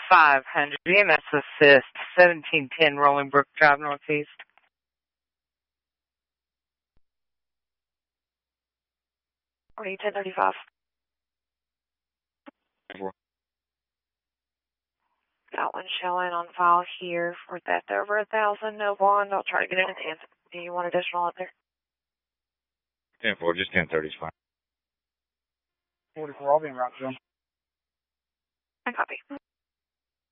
500 EMS assist, 1710 Rolling Brook Drive Northeast. Morning, 1035. Got one showing on file here for theft over 1,000, no bond. I'll try to get it in hand. Do you want additional out there? 10-4, just 1030 is fine. 44, I'll be in route to him. I copy.